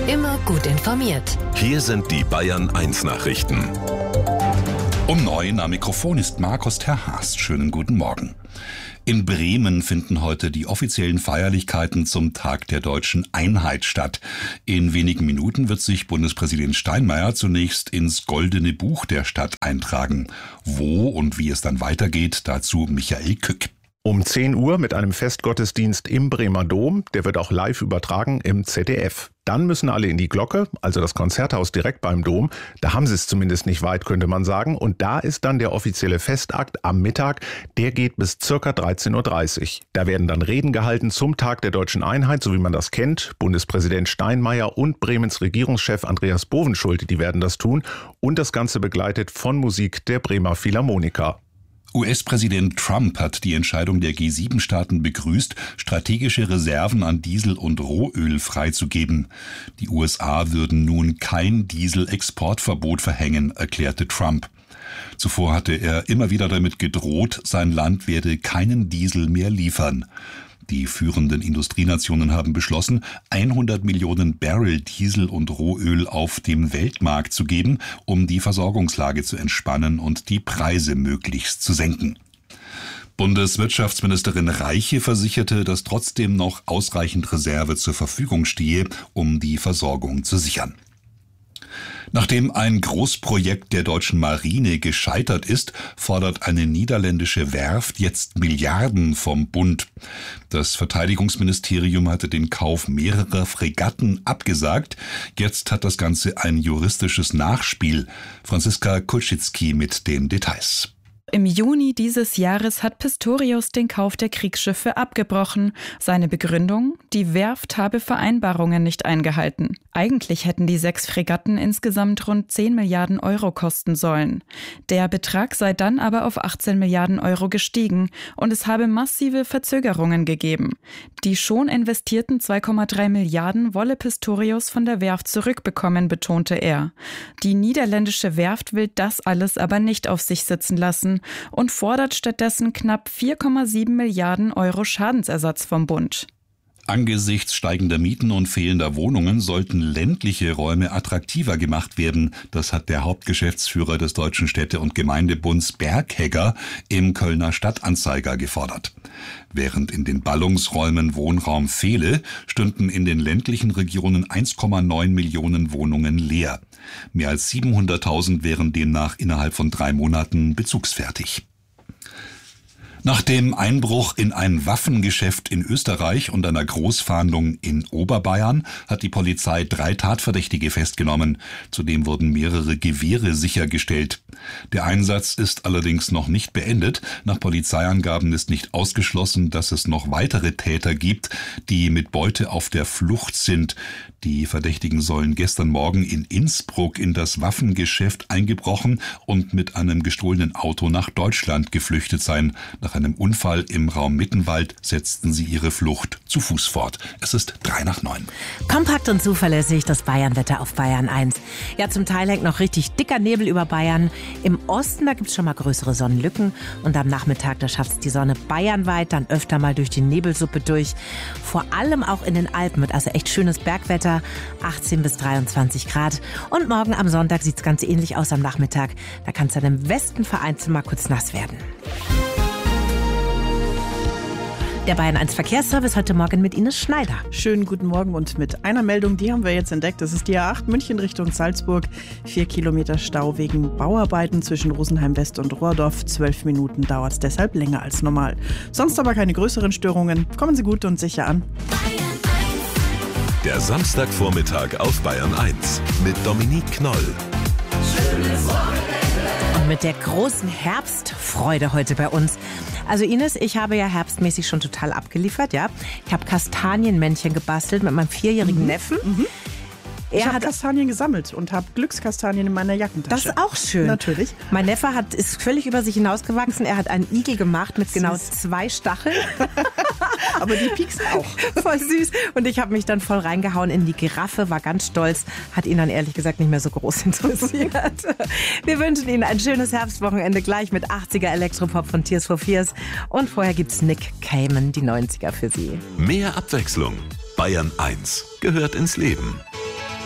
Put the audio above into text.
Immer gut informiert. Hier sind die Bayern 1 Nachrichten. Um 9 am Mikrofon ist Markus Terhaast. Schönen guten Morgen. In Bremen finden heute die offiziellen Feierlichkeiten zum Tag der deutschen Einheit statt. In wenigen Minuten wird sich Bundespräsident Steinmeier zunächst ins Goldene Buch der Stadt eintragen. Wo und wie es dann weitergeht, dazu Michael Kück. Um 10 Uhr mit einem Festgottesdienst im Bremer Dom, der wird auch live übertragen im ZDF. Dann müssen alle in die Glocke, also das Konzerthaus direkt beim Dom. Da haben sie es zumindest nicht weit, könnte man sagen. Und da ist dann der offizielle Festakt am Mittag. Der geht bis ca. 13.30 Uhr. Da werden dann Reden gehalten zum Tag der deutschen Einheit, so wie man das kennt. Bundespräsident Steinmeier und Bremens Regierungschef Andreas Bovenschulte, die werden das tun. Und das Ganze begleitet von Musik der Bremer Philharmoniker. US-Präsident Trump hat die Entscheidung der G7-Staaten begrüßt, strategische Reserven an Diesel und Rohöl freizugeben. Die USA würden nun kein Dieselexportverbot verhängen, erklärte Trump. Zuvor hatte er immer wieder damit gedroht, sein Land werde keinen Diesel mehr liefern. Die führenden Industrienationen haben beschlossen, 100 Millionen Barrel Diesel und Rohöl auf dem Weltmarkt zu geben, um die Versorgungslage zu entspannen und die Preise möglichst zu senken. Bundeswirtschaftsministerin Reiche versicherte, dass trotzdem noch ausreichend Reserve zur Verfügung stehe, um die Versorgung zu sichern. Nachdem ein Großprojekt der deutschen Marine gescheitert ist, fordert eine niederländische Werft jetzt Milliarden vom Bund. Das Verteidigungsministerium hatte den Kauf mehrerer Fregatten abgesagt. Jetzt hat das Ganze ein juristisches Nachspiel. Franziska Kulczycki mit den Details. Im Juni dieses Jahres hat Pistorius den Kauf der Kriegsschiffe abgebrochen. Seine Begründung: Die Werft habe Vereinbarungen nicht eingehalten. Eigentlich hätten die 6 Fregatten insgesamt rund 10 Milliarden Euro kosten sollen. Der Betrag sei dann aber auf 18 Milliarden Euro gestiegen und es habe massive Verzögerungen gegeben. Die schon investierten 2,3 Milliarden wolle Pistorius von der Werft zurückbekommen, betonte er. Die niederländische Werft will das alles aber nicht auf sich sitzen lassen und fordert stattdessen knapp 4,7 Milliarden Euro Schadensersatz vom Bund. Angesichts steigender Mieten und fehlender Wohnungen sollten ländliche Räume attraktiver gemacht werden. Das hat der Hauptgeschäftsführer des Deutschen Städte- und Gemeindebunds Berghegger im Kölner Stadtanzeiger gefordert. Während in den Ballungsräumen Wohnraum fehle, stünden in den ländlichen Regionen 1,9 Millionen Wohnungen leer. Mehr als 700.000 wären demnach innerhalb von 3 Monaten bezugsfertig. Nach dem Einbruch in ein Waffengeschäft in Österreich und einer Großfahndung in Oberbayern hat die Polizei 3 Tatverdächtige festgenommen. Zudem wurden mehrere Gewehre sichergestellt. Der Einsatz ist allerdings noch nicht beendet. Nach Polizeiangaben ist nicht ausgeschlossen, dass es noch weitere Täter gibt, die mit Beute auf der Flucht sind. Die Verdächtigen sollen gestern Morgen in Innsbruck in das Waffengeschäft eingebrochen und mit einem gestohlenen Auto nach Deutschland geflüchtet sein. Nach einem Unfall im Raum Mittenwald setzten sie ihre Flucht zu Fuß fort. Es ist 8:03. Kompakt und zuverlässig das Bayernwetter auf Bayern 1. Ja, zum Teil hängt noch richtig dicker Nebel über Bayern. Im Osten, da gibt es schon mal größere Sonnenlücken. Und am Nachmittag, da schafft es die Sonne bayernweit dann öfter mal durch die Nebelsuppe durch. Vor allem auch in den Alpen wird also echt schönes Bergwetter, 18 bis 23 Grad. Und morgen am Sonntag sieht es ganz ähnlich aus am Nachmittag. Da kann es dann im Westen vereinzelt mal kurz nass werden. Der Bayern 1 Verkehrsservice heute Morgen mit Ines Schneider. Schönen guten Morgen und mit einer Meldung, die haben wir jetzt entdeckt. Das ist die A8 München Richtung Salzburg. 4 Kilometer Stau wegen Bauarbeiten zwischen Rosenheim West und Rohrdorf. 12 Minuten dauert es deshalb länger als normal. Sonst aber keine größeren Störungen. Kommen Sie gut und sicher an. Der Samstagvormittag auf Bayern 1 mit Dominique Knoll. Schönes Wochenende. Und mit der großen Herbstfreude heute bei uns. Also Ines, ich habe ja herbstmäßig schon total abgeliefert, ja. Ich habe Kastanienmännchen gebastelt mit meinem 4-jährigen Neffen. Ich habe Kastanien gesammelt und habe Glückskastanien in meiner Jackentasche. Das ist auch schön. Natürlich. Mein Neffe ist völlig über sich hinausgewachsen. Er hat einen Igel gemacht mit genau 2 Stacheln. Aber die pieksen auch. Voll süß. Und ich habe mich dann voll reingehauen in die Giraffe, war ganz stolz. Hat ihn dann ehrlich gesagt nicht mehr so groß interessiert. Wir wünschen Ihnen ein schönes Herbstwochenende gleich mit 80er Elektropop von Tears for Fears. Und vorher gibt's Nick Cayman, die 90er für Sie. Mehr Abwechslung. Bayern 1 gehört ins Leben.